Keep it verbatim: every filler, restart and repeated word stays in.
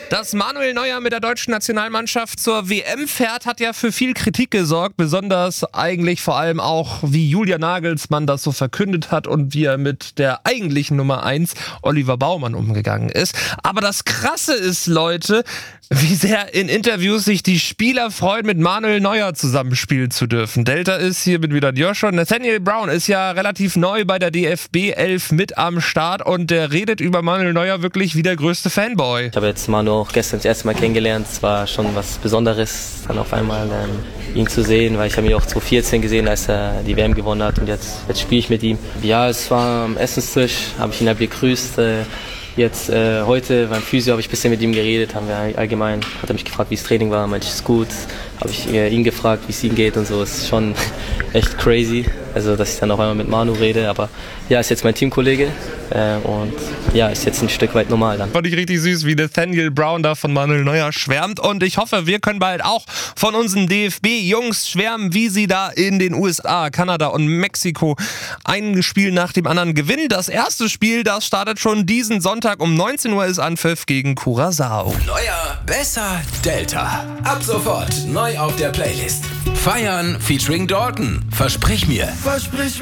Dass Manuel Neuer mit der deutschen Nationalmannschaft zur W M fährt, hat ja für viel Kritik gesorgt. Besonders eigentlich vor allem auch, wie Julian Nagelsmann das so verkündet hat und wie er mit der eigentlichen Nummer eins, Oliver Baumann, umgegangen ist. Aber das Krasse ist, Leute, wie sehr in Interviews sich die Spieler freuen, mit Manuel Neuer zusammenspielen zu dürfen. Delta ist hier mit wieder Joshua. Nathaniel Brown ist ja relativ neu bei der D F B elf mit am Start und der redet über Manuel Neuer wirklich wie der größte Fanboy. Ich habe jetzt Manu auch gestern das erste Mal kennengelernt. Es war schon was Besonderes, dann auf einmal ähm, ihn zu sehen, weil ich habe ihn auch zwanzig vierzehn gesehen, als er die W M gewonnen hat und jetzt, jetzt spiele ich mit ihm. Ja, es war am Essenstisch, habe ich ihn halt begrüßt. Äh, Jetzt äh, heute beim Physio habe ich ein bisschen mit ihm geredet, haben wir allgemein, hat er mich gefragt, wie das Training war, meinte ich, ist gut, habe ich äh, ihn gefragt, wie es ihm geht und so, ist schon echt crazy, also dass ich dann auf einmal mit Manu rede, aber ja, ist jetzt mein Teamkollege äh, und ja, ist jetzt ein Stück weit normal dann. Fand ich richtig süß, wie Nathaniel Brown da von Manuel Neuer schwärmt und ich hoffe, wir können bald auch von unseren D F B-Jungs schwärmen, wie sie da in den U S A, Kanada und Mexiko ein Spiel nach dem anderen gewinnen. Das erste Spiel, das startet schon diesen Sonntag um neunzehn Uhr ist Anpfiff gegen Curaçao. Neuer, besser, Delta. Ab sofort neu auf der Playlist. Feiern featuring Dalton. Versprich mir. Versprich